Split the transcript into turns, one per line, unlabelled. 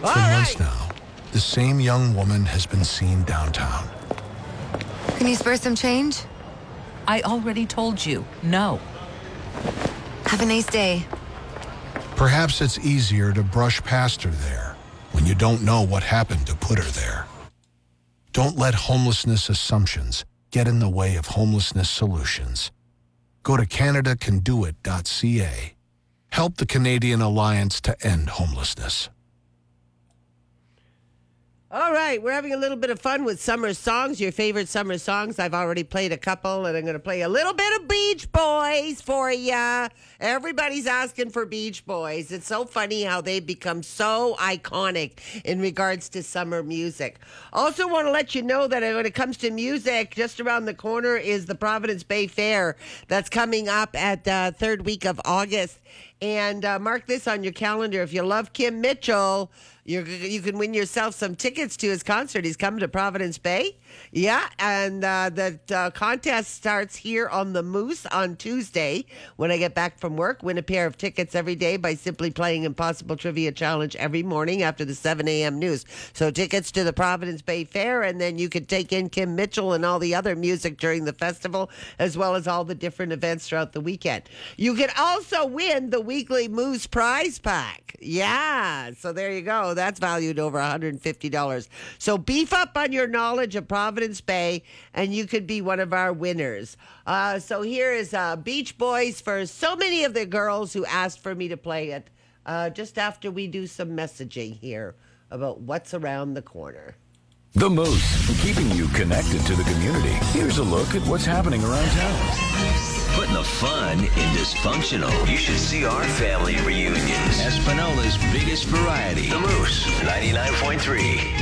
For months now, the same young woman has been seen downtown.
Can you spare some change?
I already told you, no.
Have a nice day.
Perhaps it's easier to brush past her there when you don't know what happened to put her there. Don't let homelessness assumptions get in the way of homelessness solutions. Go to CanadaCanDoIt.ca. Help the Canadian Alliance to End Homelessness.
All right, we're having a little bit of fun with summer songs, your favorite summer songs. I've already played a couple, and I'm going to play a little bit of Beach Boys for you. Everybody's asking for Beach Boys. It's so funny how they've become so iconic in regards to summer music. Also want to let you know that when it comes to music, just around the corner is the Providence Bay Fair that's coming up at the third week of August. And mark this on your calendar. If you love Kim Mitchell, you can win yourself some tickets to his concert. He's coming to Providence Bay. Yeah, and the contest starts here on the Moose on Tuesday when I get back from work. Win a pair of tickets every day by simply playing Impossible Trivia Challenge every morning after the 7 a.m. news. So tickets to the Providence Bay Fair, and then you can take in Kim Mitchell and all the other music during the festival, as well as all the different events throughout the weekend. You can also win the weekly Moose prize pack. Yeah, so there you go. That's valued over $150. So beef up on your knowledge of Providence Bay, and you could be one of our winners. So here is Beach Boys for so many of the girls who asked for me to play it just after we do some messaging here about what's around the corner.
The Moose, keeping you connected to the community. Here's a look at what's happening around town.
Putting the fun in dysfunctional. You should see our family reunions. Espanola's biggest variety. The Moose, 99.3.